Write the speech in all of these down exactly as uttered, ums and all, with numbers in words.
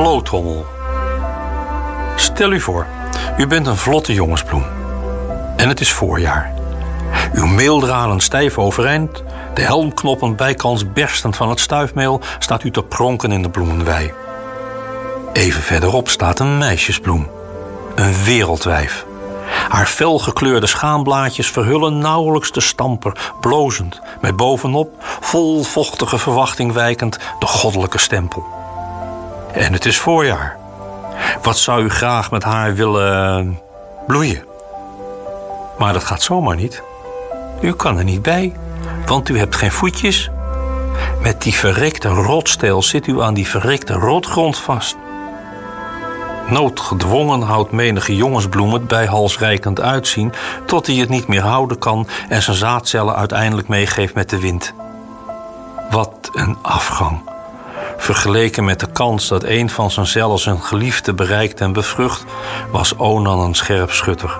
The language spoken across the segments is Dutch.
kloothommel. Stel u voor, u bent een vlotte jongensbloem. En het is voorjaar. Uw meeldraden stijf overeind, de helmknoppen bijkans berstend van het stuifmeel, staat u te pronken in de bloemenwei. Even verderop staat een meisjesbloem. Een wereldwijf. Haar felgekleurde schaamblaadjes verhullen nauwelijks de stamper, blozend, met bovenop, vol vochtige verwachting wijkend, de goddelijke stempel. En het is voorjaar. Wat zou u graag met haar willen bloeien? Maar dat gaat zomaar niet. U kan er niet bij, want u hebt geen voetjes. Met die verrekte rotsteel zit u aan die verrekte rotgrond vast. Noodgedwongen houdt menige jongensbloem het bijhalsreikend uitzien, tot hij het niet meer houden kan en zijn zaadcellen uiteindelijk meegeeft met de wind. Wat een afgang. Vergeleken met de kans dat een van zijn cellen zijn geliefde bereikt en bevrucht, was Onan een scherpschutter.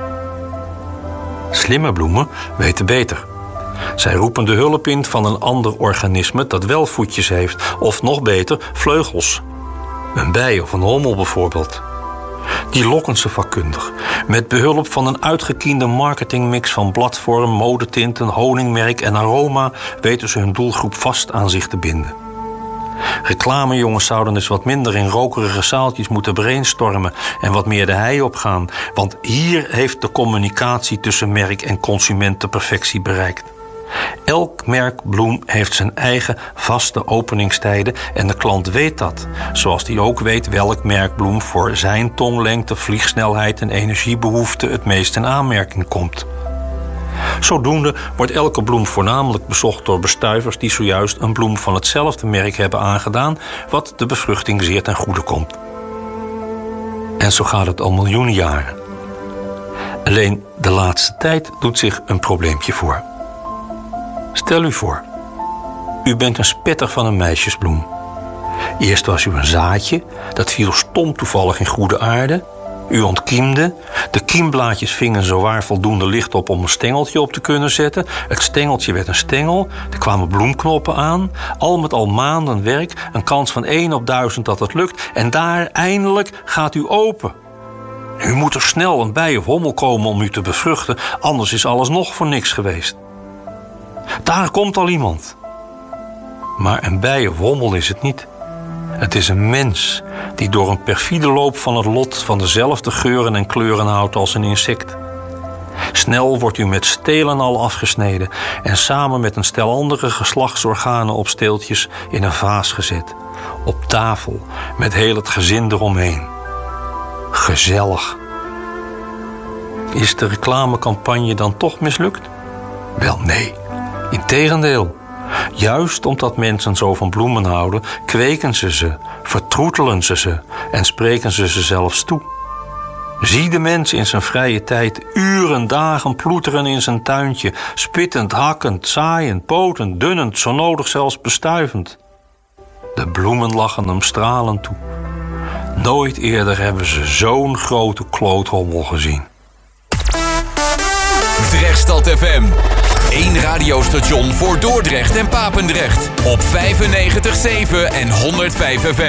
Slimme bloemen weten beter. Zij roepen de hulp in van een ander organisme dat wel voetjes heeft, of nog beter, vleugels. Een bij of een hommel bijvoorbeeld. Die lokken ze vakkundig. Met behulp van een uitgekiende marketingmix van bladvorm, modetinten, honingmerk en aroma weten ze hun doelgroep vast aan zich te binden. Reclamejongens zouden eens wat minder in rokerige zaaltjes moeten brainstormen en wat meer de hei opgaan, want hier heeft de communicatie tussen merk en consument de perfectie bereikt. Elk merk bloem heeft zijn eigen vaste openingstijden en de klant weet dat, zoals die ook weet welk merk bloem voor zijn tonglengte, vliegsnelheid en energiebehoefte het meest in aanmerking komt. Zodoende wordt elke bloem voornamelijk bezocht door bestuivers die zojuist een bloem van hetzelfde merk hebben aangedaan, wat de bevruchting zeer ten goede komt. En zo gaat het al miljoenen jaren. Alleen de laatste tijd doet zich een probleempje voor. Stel u voor, u bent een spetter van een meisjesbloem. Eerst was u een zaadje, dat viel stom toevallig in goede aarde. U ontkiemde, de kiemblaadjes vingen zowaar voldoende licht op om een stengeltje op te kunnen zetten. Het stengeltje werd een stengel, er kwamen bloemknoppen aan. Al met al maanden werk, een kans van één op duizend dat het lukt. En daar eindelijk gaat u open. Nu moet er snel een bij of hommel komen om u te bevruchten, anders is alles nog voor niks geweest. Daar komt al iemand. Maar een bij of hommel is het niet. Het is een mens die door een perfide loop van het lot van dezelfde geuren en kleuren houdt als een insect. Snel wordt u met stelen al afgesneden en samen met een stel andere geslachtsorganen op steeltjes in een vaas gezet. Op tafel met heel het gezin eromheen. Gezellig. Is de reclamecampagne dan toch mislukt? Wel nee, integendeel. Juist omdat mensen zo van bloemen houden, kweken ze ze, vertroetelen ze ze en spreken ze ze zelfs toe. Zie de mens in zijn vrije tijd uren, dagen ploeteren in zijn tuintje, spittend, hakkend, zaaiend, potend, dunnend, zo nodig zelfs bestuivend. De bloemen lachen hem stralend toe. Nooit eerder hebben ze zo'n grote kloothommel gezien. Drechtstad F M. Eén radiostation voor Dordrecht en Papendrecht. Op vijfennegentig komma zeven en honderdvijf F M.